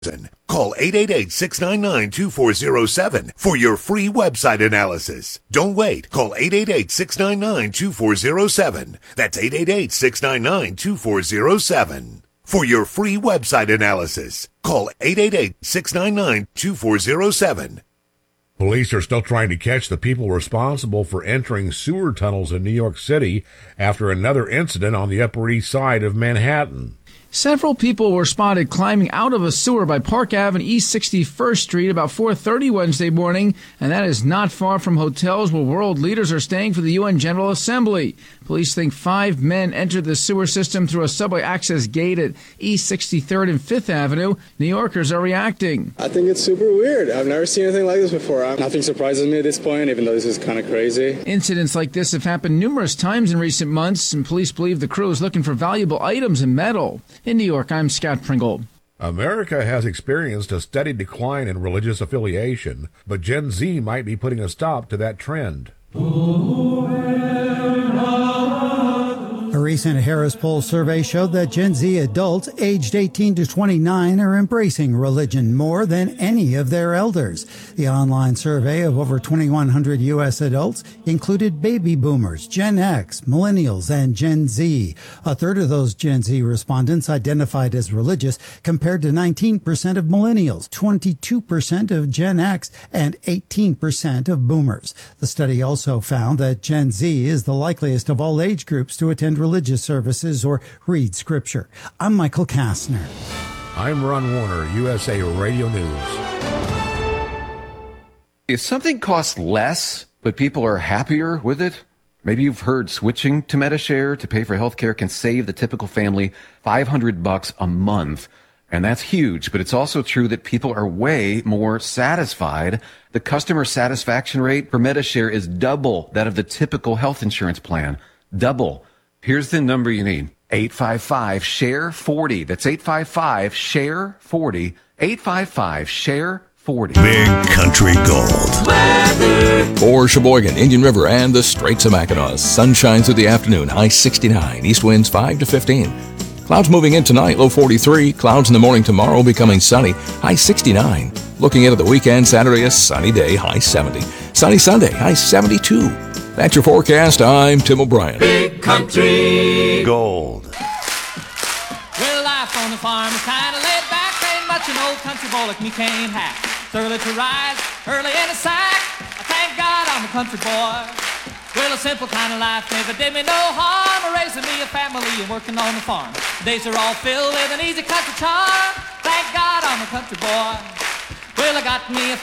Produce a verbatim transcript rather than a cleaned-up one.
Call eight eight eight, six nine nine, two four zero seven for your free website analysis. Don't wait. Call eight eight eight, six nine nine, two four zero seven. That's eight eight eight, six nine nine, two four zero seven. For your free website analysis, call eight eight eight, six nine nine, two four zero seven. Police are still trying to catch the people responsible for entering sewer tunnels in New York City after another incident on the Upper East Side of Manhattan. Several people were spotted climbing out of a sewer by Park Avenue, East sixty-first Street about four thirty Wednesday morning, and that is not far from hotels where world leaders are staying for the U N General Assembly. Police think five men entered the sewer system through a subway access gate at East sixty-third and fifth Avenue. New Yorkers are reacting. I think it's super weird. I've never seen anything like this before. Nothing surprises me at this point, even though this is kind of crazy. Incidents like this have happened numerous times in recent months, and police believe the crew is looking for valuable items and metal. In New York, I'm Scott Pringle. America has experienced a steady decline in religious affiliation, but Gen Z might be putting a stop to that trend. A recent Harris Poll survey showed that Gen Z adults aged eighteen to twenty-nine are embracing religion more than any of their elders. The online survey of over twenty-one hundred U S adults included baby boomers, Gen X, millennials, and Gen Z. A third of those Gen Z respondents identified as religious compared to nineteen percent of millennials, twenty-two percent of Gen X, and eighteen percent of boomers. The study also found that Gen Z is the likeliest of all age groups to attend religious services or read scripture. I'm Michael Kastner. I'm Ron Warner, U S A Radio News. If something costs less, but people are happier with it, maybe you've heard switching to Medi-Share to pay for healthcare can save the typical family five hundred bucks a month. And that's huge, but it's also true that people are way more satisfied. The customer satisfaction rate for Medi-Share is double that of the typical health insurance plan. Double. Here's the number you need. eight five five, S H A R E, forty. That's eight five five, S H A R E, forty. eight five five, S H A R E, forty. Big Country Gold. Weather. For Sheboygan, Indian River, and the Straits of Mackinac. Sunshine through the afternoon, high sixty-nine. East winds five to fifteen. Clouds moving in tonight, low forty-three. Clouds in the morning tomorrow, becoming sunny, high sixty-nine. Looking into the weekend, Saturday, a sunny day, high seventy. Sunny Sunday, high seventy-two. That's your forecast. I'm Tim O'Brien. Big Country Gold. Well, life on the farm is kind of laid back. Ain't much an old country boy like me can't hack. It's early to rise, early in the sack. I thank God I'm a country boy. Well, a simple kind of life never did me no harm. Raising me a family and working on the farm. The days are all filled with an easy country charm. Thank God I'm a country boy. Well, I got me a